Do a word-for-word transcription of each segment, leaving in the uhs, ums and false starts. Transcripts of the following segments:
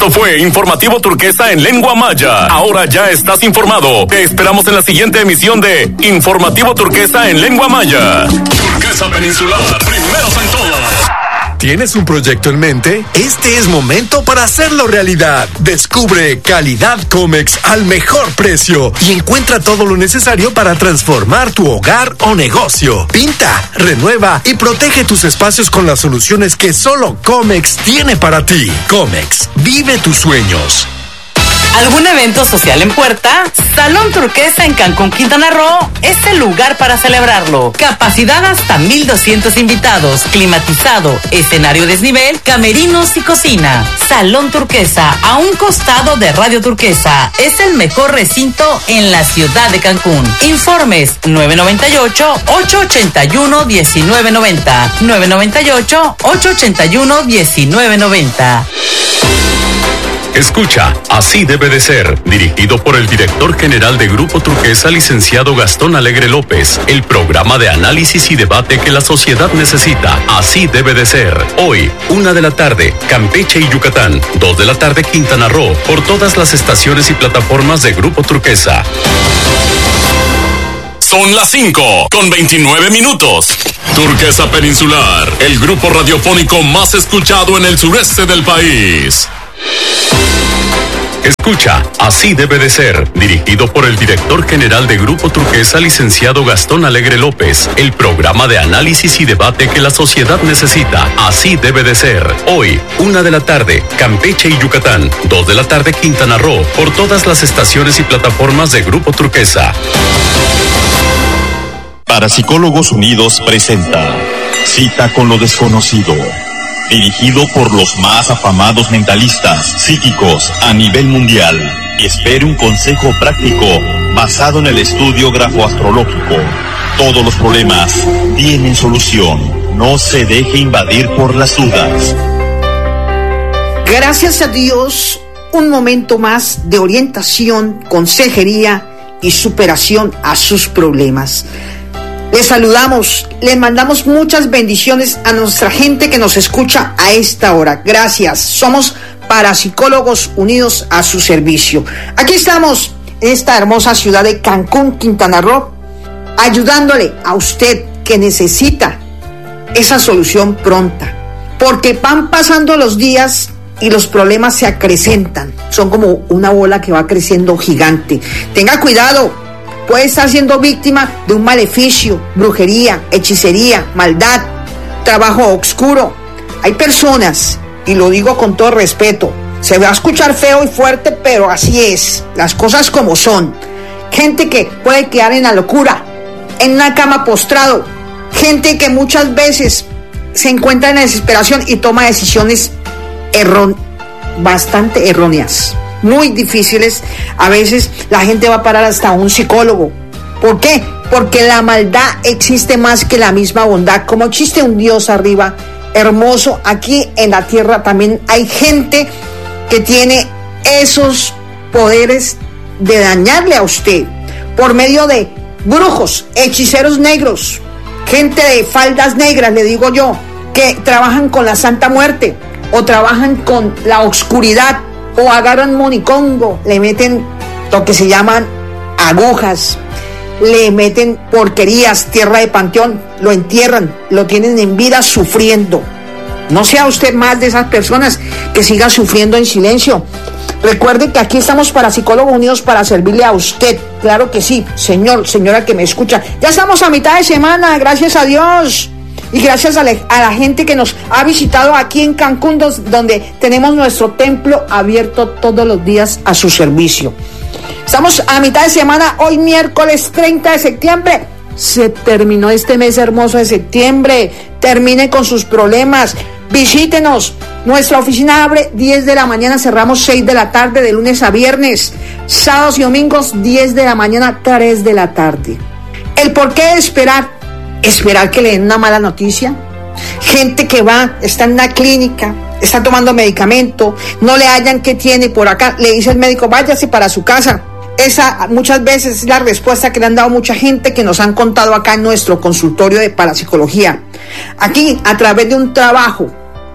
Esto fue Informativo Turquesa en lengua maya. Ahora ya estás informado. Te esperamos en la siguiente emisión de Informativo Turquesa en lengua maya. Turquesa Peninsular, primeros en todo. ¿Tienes un proyecto en mente? Este es momento para hacerlo realidad. Descubre Calidad Comex al mejor precio y encuentra todo lo necesario para transformar tu hogar o negocio. Pinta, renueva y protege tus espacios con las soluciones que solo Comex tiene para ti. Comex, vive tus sueños. ¿Algún evento social en puerta? Salón Turquesa en Cancún, Quintana Roo es el lugar para celebrarlo. Capacidad hasta mil doscientos invitados, climatizado, escenario desnivel, camerinos y cocina. Salón Turquesa, a un costado de Radio Turquesa, es el mejor recinto en la ciudad de Cancún. Informes nueve nueve ocho, ocho ocho uno, uno nueve nueve cero, nueve nueve ocho, ocho ocho uno, uno nueve nueve cero. Escucha, Así debe de ser, dirigido por el director general de Grupo Turquesa, licenciado Gastón Alegre López, el programa de análisis y debate que la sociedad necesita. Así debe de ser. Hoy, una de la tarde, Campeche y Yucatán, dos de la tarde, Quintana Roo, por todas las estaciones y plataformas de Grupo Turquesa. Son las cinco con veintinueve minutos. Turquesa Peninsular, el grupo radiofónico más escuchado en el sureste del país. Escucha, Así debe de ser, dirigido por el director general de Grupo Turquesa, licenciado Gastón Alegre López, el programa de análisis y debate que la sociedad necesita. Así debe de ser. Hoy, una de la tarde, Campeche y Yucatán, dos de la tarde, Quintana Roo, por todas las estaciones y plataformas de Grupo Turquesa. Parapsicólogos Unidos presenta Cita con lo desconocido, dirigido por los más afamados mentalistas psíquicos a nivel mundial, y espere un consejo práctico basado en el estudio grafoastrológico. Todos los problemas tienen solución. No se deje invadir por las dudas. Gracias a Dios, un momento más de orientación, consejería y superación a sus problemas. Les saludamos, les mandamos muchas bendiciones a nuestra gente que nos escucha a esta hora. Gracias, somos Parapsicólogos Unidos a su servicio. Aquí estamos en esta hermosa ciudad de Cancún, Quintana Roo, ayudándole a usted que necesita esa solución pronta. Porque van pasando los días y los problemas se acrecentan. Son como una bola que va creciendo gigante. Tenga cuidado. Puede estar siendo víctima de un maleficio, brujería, hechicería, maldad, trabajo oscuro. Hay personas, y lo digo con todo respeto, se va a escuchar feo y fuerte, pero así es, las cosas como son. Gente que puede quedar en la locura, en una cama postrado. Gente que muchas veces se encuentra en la desesperación y toma decisiones errón- bastante erróneas. Muy difíciles. A veces la gente va a parar hasta un psicólogo. ¿Por qué? Porque la maldad existe más que la misma bondad. Como existe un Dios arriba, hermoso, aquí en la tierra también hay gente que tiene esos poderes de dañarle a usted por medio de brujos, hechiceros negros, gente de faldas negras, le digo yo, que trabajan con la Santa Muerte o trabajan con la oscuridad, o agarran monicongo, le meten lo que se llaman agujas, le meten porquerías, tierra de panteón, lo entierran, lo tienen en vida sufriendo. No sea usted más de esas personas que sigan sufriendo en silencio. Recuerde que aquí estamos Parapsicólogos Unidos para servirle a usted. Claro que sí, señor, señora que me escucha. Ya estamos a mitad de semana, gracias a Dios. Y gracias a la, a la gente que nos ha visitado aquí en Cancún, dos, donde tenemos nuestro templo abierto todos los días a su servicio. Estamos a mitad de semana, hoy miércoles treinta de septiembre. Se terminó este mes hermoso de septiembre. Termine con sus problemas. Visítenos. Nuestra oficina abre diez de la mañana, cerramos seis de la tarde, de lunes a viernes. Sábados y domingos, diez de la mañana, tres de la tarde. ¿El por qué de esperar? Esperar que le den una mala noticia. Gente que va, está en una clínica, está tomando medicamento, no le hallan qué tiene por acá, le dice el médico, váyase para su casa. Esa muchas veces es la respuesta que le han dado mucha gente que nos han contado acá en nuestro consultorio de parapsicología. Aquí, a través de un trabajo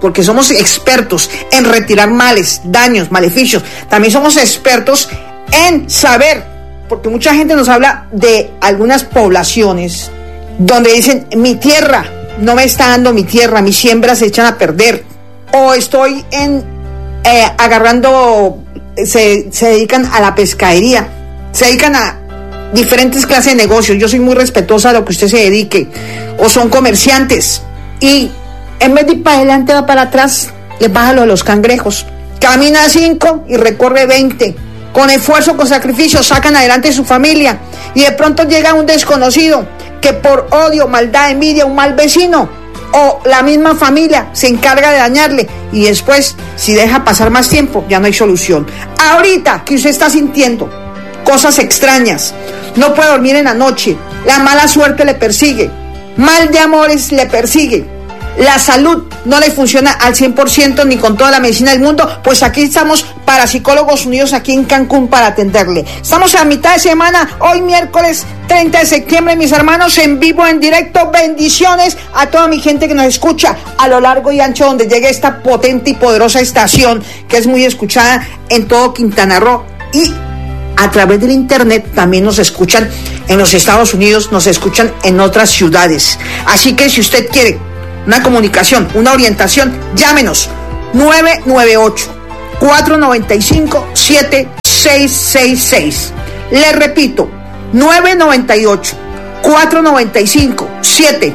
porque somos expertos en retirar males, daños, maleficios. También somos expertos en saber, porque mucha gente nos habla de algunas poblaciones donde dicen, mi tierra no me está dando mi tierra, mis siembras se echan a perder, o estoy en eh, agarrando, se, se dedican a la pescadería, se dedican a diferentes clases de negocios. Yo soy muy respetuosa de lo que usted se dedique, o son comerciantes y en vez de ir para adelante va para atrás, les baja lo de los cangrejos, camina cinco y recorre veinte, con esfuerzo, con sacrificio sacan adelante su familia, y de pronto llega un desconocido que por odio, maldad, envidia, un mal vecino o la misma familia se encarga de dañarle, y después, si deja pasar más tiempo, ya no hay solución. Ahorita que usted está sintiendo cosas extrañas, no puede dormir en la noche, la mala suerte le persigue, mal de amores le persigue, la salud no le funciona al cien por ciento ni con toda la medicina del mundo, pues aquí estamos Parapsicólogos Unidos aquí en Cancún para atenderle. Estamos a mitad de semana, hoy miércoles treinta de septiembre, mis hermanos, en vivo, en directo. Bendiciones a toda mi gente que nos escucha a lo largo y ancho donde llegue esta potente y poderosa estación que es muy escuchada en todo Quintana Roo, y a través del internet también nos escuchan en los Estados Unidos, nos escuchan en otras ciudades. Así que si usted quiere una comunicación, una orientación, llámenos nueve nueve ocho, cuatro nueve cinco, siete seis seis seis. Le repito, nueve nueve ocho, cuatro nueve cinco, siete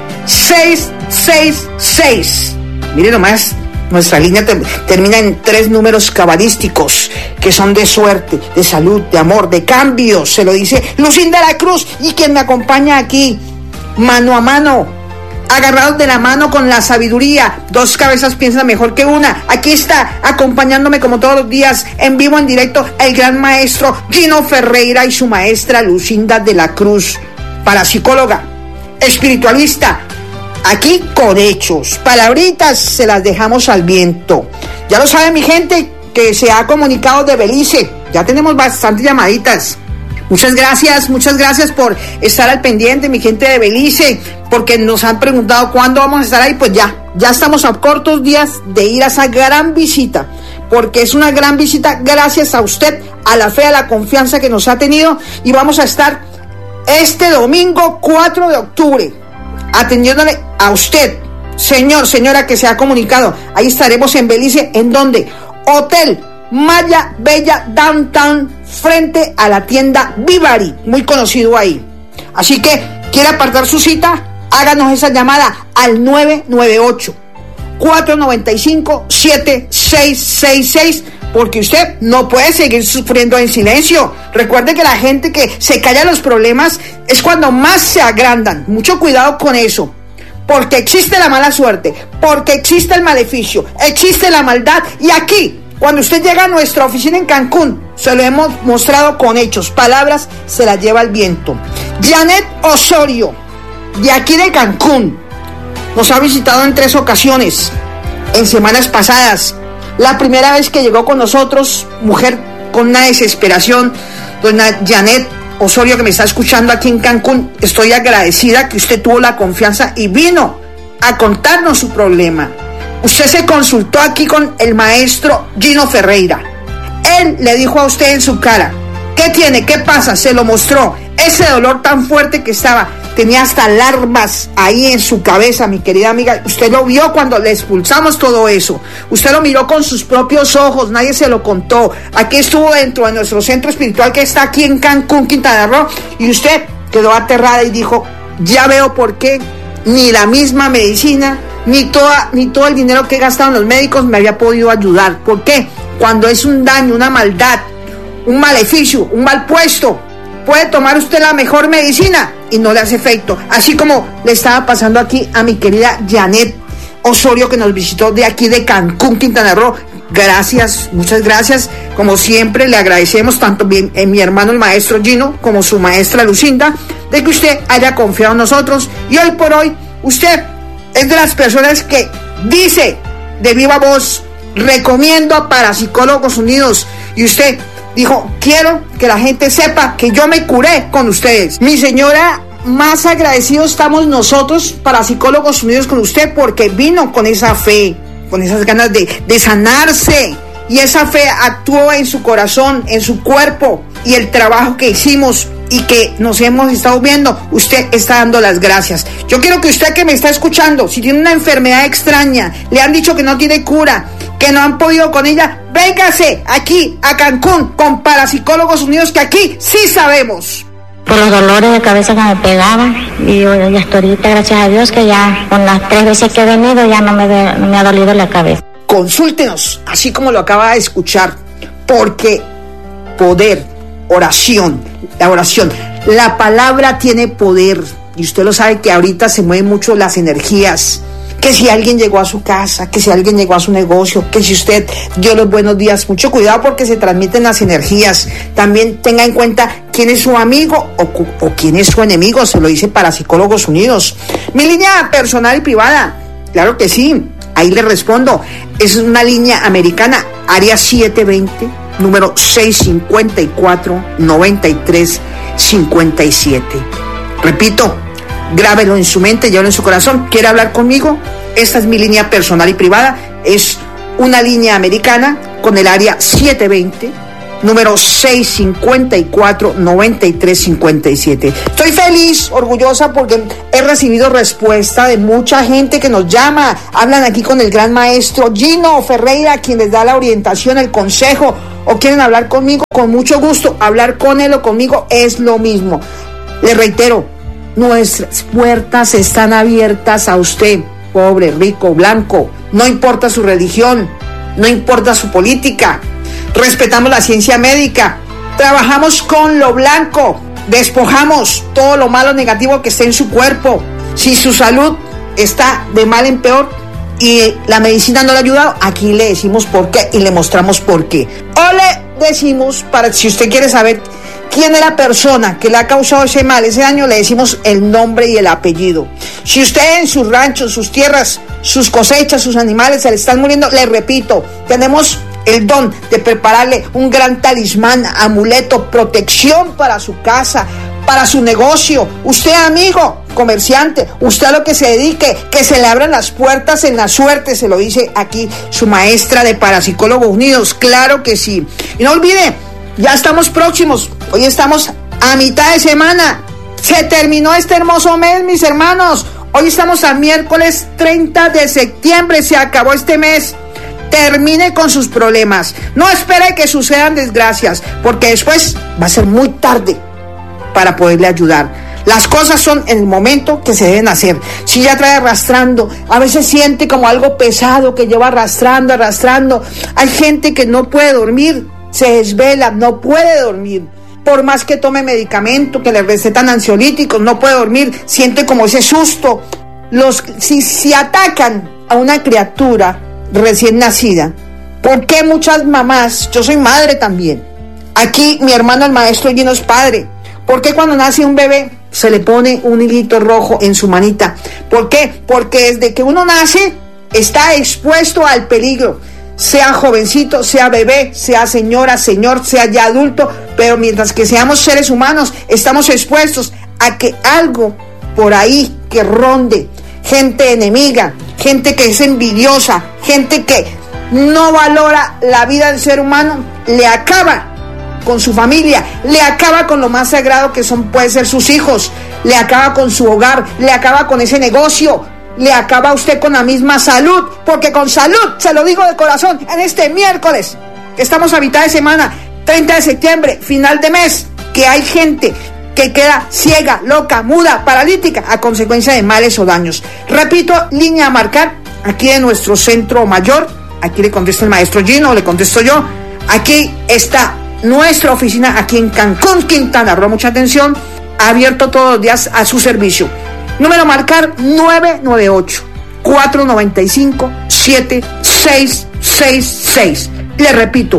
seis seis seis. Mire nomás, nuestra línea te, termina en tres números cabalísticos que son de suerte, de salud, de amor, de cambios. Se lo dice Lucinda de la Cruz, y quien me acompaña aquí, mano a mano, agarrados de la mano con la sabiduría. Dos cabezas piensan mejor que una. Aquí está, acompañándome como todos los días, en vivo, en directo, el gran maestro Gino Ferreira y su maestra Lucinda de la Cruz, parapsicóloga, espiritualista, aquí con hechos. Palabritas se las dejamos al viento. Ya lo sabe mi gente que se ha comunicado de Belice. Ya tenemos bastantes llamaditas. Muchas gracias, muchas gracias por estar al pendiente, mi gente de Belice, porque nos han preguntado cuándo vamos a estar ahí. Pues ya, ya estamos a cortos días de ir a esa gran visita, porque es una gran visita gracias a usted, a la fe, a la confianza que nos ha tenido, y vamos a estar este domingo cuatro de octubre atendiéndole a usted, señor, señora que se ha comunicado. Ahí estaremos en Belice, ¿en dónde? Hotel Maya Bella Downtown, frente a la tienda Vivari, muy conocido ahí. Así que, ¿quiere apartar su cita? Háganos esa llamada al nueve nueve ocho, cuatro nueve cinco, siete seis seis seis, porque usted no puede seguir sufriendo en silencio. Recuerde que la gente que se calla los problemas es cuando más se agrandan. Mucho cuidado con eso, porque existe la mala suerte, porque existe el maleficio, existe la maldad, y aquí, cuando usted llega a nuestra oficina en Cancún, se lo hemos mostrado con hechos. Palabras se las lleva el viento. Janet Osorio, de aquí de Cancún, nos ha visitado en tres ocasiones, en semanas pasadas. La primera vez que llegó con nosotros, mujer con una desesperación, doña Janet Osorio, que me está escuchando aquí en Cancún, estoy agradecida que usted tuvo la confianza y vino a contarnos su problema. Usted se consultó aquí con el maestro Gino Ferreira. Él le dijo a usted en su cara, ¿qué tiene? ¿Qué pasa? Se lo mostró. Ese dolor tan fuerte que estaba, tenía hasta larvas ahí en su cabeza, mi querida amiga. Usted lo vio cuando le expulsamos todo eso. Usted lo miró con sus propios ojos, nadie se lo contó. Aquí estuvo dentro de nuestro centro espiritual que está aquí en Cancún, Quintana Roo, y usted quedó aterrada y dijo, ya veo por qué ni la misma medicina, ni toda, ni todo el dinero que he gastado en los médicos me había podido ayudar. ¿Por qué? Cuando es un daño, una maldad, un maleficio, un mal puesto, puede tomar usted la mejor medicina y no le hace efecto. Así como le estaba pasando aquí a mi querida Janet Osorio, que nos visitó de aquí de Cancún, Quintana Roo. Gracias, muchas gracias. Como siempre, le agradecemos tanto bien en mi hermano el maestro Gino como su maestra Lucinda, de que usted haya confiado en nosotros. Y hoy por hoy, usted es de las personas que dice de viva voz, recomiendo a Parapsicólogos Unidos, y usted dijo, quiero que la gente sepa que yo me curé con ustedes. Mi señora, más agradecidos estamos nosotros, Parapsicólogos Unidos, con usted, porque vino con esa fe, con esas ganas de, de sanarse. Y esa fe actuó en su corazón, en su cuerpo, y el trabajo que hicimos y que nos hemos estado viendo, usted está dando las gracias. Yo quiero que usted que me está escuchando, si tiene una enfermedad extraña, le han dicho que no tiene cura, que no han podido con ella, véngase aquí a Cancún con Parapsicólogos Unidos, que aquí sí sabemos. Por los dolores de cabeza que me pegaban, y bueno, ya hasta ahorita, gracias a Dios, que ya con las tres veces que he venido ya no me, de, no me ha dolido la cabeza. Consúltenos, así como lo acaba de escuchar, porque poder, oración, la oración, la palabra tiene poder, y usted lo sabe que ahorita se mueven mucho las energías, que si alguien llegó a su casa, que si alguien llegó a su negocio, que si usted dio los buenos días, mucho cuidado porque se transmiten las energías. También tenga en cuenta quién es su amigo o, o quién es su enemigo, se lo dice Parapsicólogos Unidos. Mi línea personal y privada, claro que sí, ahí le respondo, es una línea americana, área siete veinte, número seis cincuenta y cuatro, noventa y tres cincuenta y siete. Repito, grábelo en su mente, llévelo en su corazón. ¿Quiere hablar conmigo? Esta es mi línea personal y privada. Es una línea americana con el área siete veinte, número seis cincuenta y cuatro, noventa y tres cincuenta y siete. Estoy feliz, orgullosa, porque he recibido respuesta de mucha gente que nos llama. Hablan aquí con el gran maestro Gino Ferreira, quien les da la orientación, el consejo, o quieren hablar conmigo, con mucho gusto. Hablar con él o conmigo es lo mismo. Le reitero, nuestras puertas están abiertas a usted, pobre, rico, blanco. No importa su religión, no importa su política. Respetamos la ciencia médica. Trabajamos con lo blanco. Despojamos todo lo malo, negativo que esté en su cuerpo. Si su salud está de mal en peor y la medicina no le ha ayudado, aquí le decimos por qué y le mostramos por qué. O le decimos, para si usted quiere saber quién es la persona que le ha causado ese mal, ese daño, le decimos el nombre y el apellido. Si usted en sus ranchos, sus tierras, sus cosechas, sus animales se le están muriendo, le repito, tenemos el don de prepararle un gran talismán, amuleto, protección para su casa, para su negocio. Usted, amigo, comerciante, usted a lo que se dedique, que se le abran las puertas en la suerte, se lo dice aquí su maestra de Parapsicólogos Unidos, claro que sí. Y no olvide, ya estamos próximos, hoy estamos a mitad de semana, se terminó este hermoso mes, mis hermanos, hoy estamos a miércoles treinta de septiembre, se acabó este mes. Termine con sus problemas, no espere que sucedan desgracias, porque después va a ser muy tarde para poderle ayudar. Las cosas son en el momento que se deben hacer. Si ya trae arrastrando, a veces siente como algo pesado que lleva arrastrando, arrastrando. Hay gente que no puede dormir, se desvela, no puede dormir. Por más que tome medicamento, que le recetan ansiolíticos, no puede dormir, siente como ese susto. Los, si, si atacan a una criatura recién nacida, ¿por qué muchas mamás? Yo soy madre también. Aquí mi hermano el maestro Gino es padre. ¿Por qué cuando nace un bebé se le pone un hilito rojo en su manita? ¿Por qué? Porque desde que uno nace está expuesto al peligro, sea jovencito, sea bebé, sea señora, señor, sea ya adulto, pero mientras que seamos seres humanos estamos expuestos a que algo por ahí que ronde, gente enemiga, gente que es envidiosa, gente que no valora la vida del ser humano, le acaba con su familia, le acaba con lo más sagrado que son, puede ser sus hijos, le acaba con su hogar, le acaba con ese negocio, le acaba a usted con la misma salud, porque con salud, se lo digo de corazón, en este miércoles, que estamos a mitad de semana, treinta de septiembre, final de mes, que hay gente que queda ciega, loca, muda, paralítica a consecuencia de males o daños. Repito, línea a marcar, aquí en nuestro centro mayor, aquí le contesta el maestro Gino, le contesto yo, aquí está nuestra oficina, aquí en Cancún, Quintana Roo, mucha atención, abierto todos los días a su servicio. Número a marcar nueve nueve ocho, cuatro nueve cinco, siete seis seis seis. Le repito,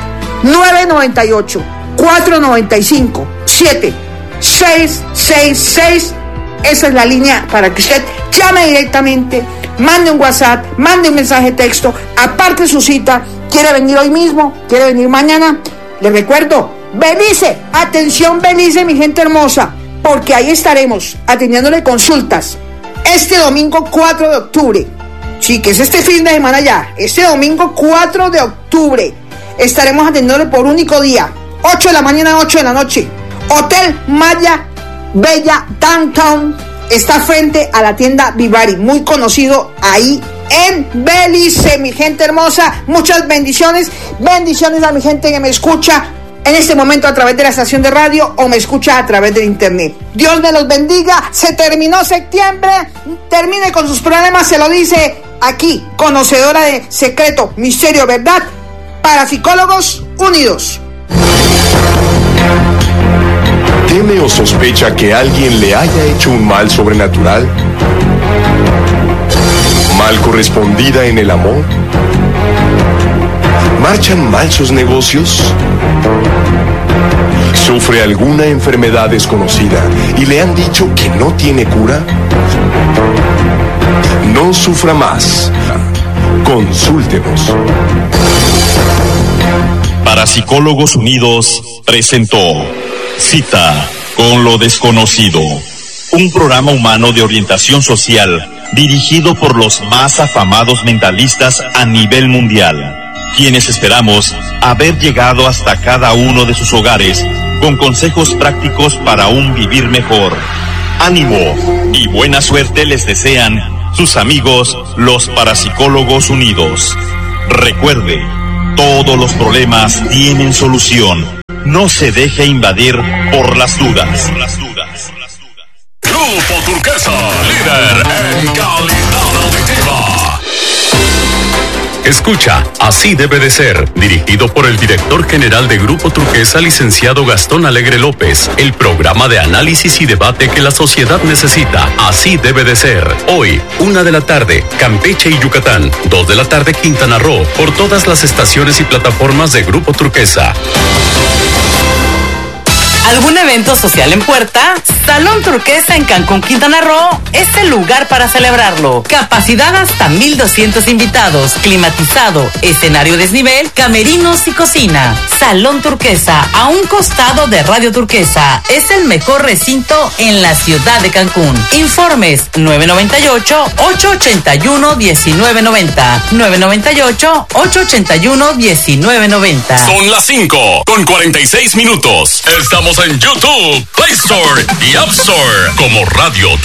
nueve nueve ocho, cuatro nueve cinco, siete seis seis seis. Esa es la línea para que usted llame directamente, mande un WhatsApp, mande un mensaje de texto, aparte su cita. ¿Quiere venir hoy mismo? ¿Quiere venir mañana? Le recuerdo, Belice, atención Belice, mi gente hermosa, porque ahí estaremos atendiéndole consultas este domingo cuatro de octubre. Sí, que es este fin de semana ya, este domingo cuatro de octubre. Estaremos atendiéndole por único día, ocho de la mañana, ocho de la noche. Hotel Maya Bella Downtown está frente a la tienda Vivari, muy conocido ahí en Belice, mi gente hermosa. Muchas bendiciones, bendiciones a mi gente que me escucha en este momento a través de la estación de radio o me escucha a través del internet. Dios me los bendiga. Se terminó septiembre, termine con sus problemas, se lo dice aquí, conocedora de secreto, misterio, verdad, Parapsicólogos Unidos. ¿Teme o sospecha que alguien le haya hecho un mal sobrenatural? ¿Mal correspondida en el amor? ¿Marchan mal sus negocios? ¿Sufre alguna enfermedad desconocida y le han dicho que no tiene cura? No sufra más. Consúltenos. Parapsicólogos Unidos presentó Cita con lo desconocido, un programa humano de orientación social dirigido por los más afamados mentalistas a nivel mundial, quienes esperamos haber llegado hasta cada uno de sus hogares con consejos prácticos para un vivir mejor. Ánimo y buena suerte les desean sus amigos los Parapsicólogos Unidos. Recuerde, todos los problemas tienen solución. No se deje invadir por las dudas. Grupo Turquesa, líder en calidad auditiva. Escucha, Así Debe de Ser, dirigido por el director general de Grupo Turquesa, licenciado Gastón Alegre López, el programa de análisis y debate que la sociedad necesita. Así Debe de Ser. Hoy, una de la tarde, Campeche y Yucatán, dos de la tarde, Quintana Roo, por todas las estaciones y plataformas de Grupo Turquesa. ¿Algún evento social en puerta? Salón Turquesa en Cancún, Quintana Roo es el lugar para celebrarlo. Capacidad hasta mil doscientos invitados, climatizado, escenario desnivel, camerinos y cocina. Salón Turquesa, a un costado de Radio Turquesa, es el mejor recinto en la ciudad de Cancún. Informes nueve noventa y ocho, ocho ochenta y uno, diecinueve noventa, nueve noventa y ocho, ocho ochenta y uno, diecinueve noventa. Son las cinco con cuarenta y seis minutos. Estamos en YouTube, Play Store y App Store como Radio